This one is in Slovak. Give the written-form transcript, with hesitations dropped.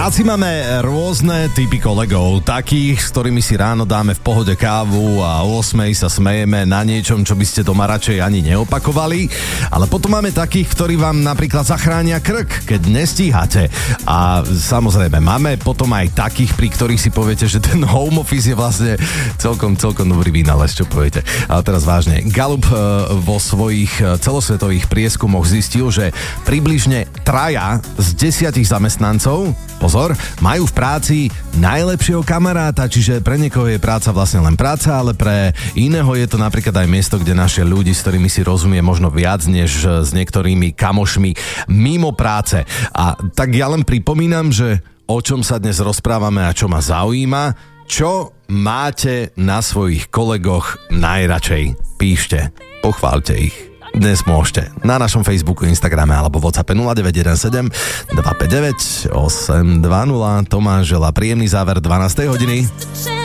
práci máme rôzne typy kolegov, takých, s ktorými si ráno dáme v pohode kávu a o 8 sa smejeme na niečom, čo by ste doma radšej ani neopakovali, ale potom máme takých, ktorí vám napríklad zachránia krk, keď nestíhate. A samozrejme, máme potom aj takých, pri ktorých si poviete, že ten home office je vlastne celkom dobrý vynález, čo poviete. Ale teraz vážne, Gallup vo svojich celosvetových prieskumoch zistil, že približne 3 z 10 zamestnancov, pozor, majú v práci najlepšieho kamaráta, čiže pre niekoho je práca vlastne len práca, ale pre iného je to napríklad aj miesto, kde naše ľudí, s ktorými si rozumie možno viac než s niektorými kamošmi mimo práce. A tak ja len pripomínam, že o čom sa dnes rozprávame a čo ma zaujíma, čo máte na svojich kolegoch najradšej. Píšte, pochváľte ich. Dnes môžete na našom Facebooku, Instagrame alebo WhatsAppe 0917 259 820. Tomáš želá príjemný záver 12. hodiny.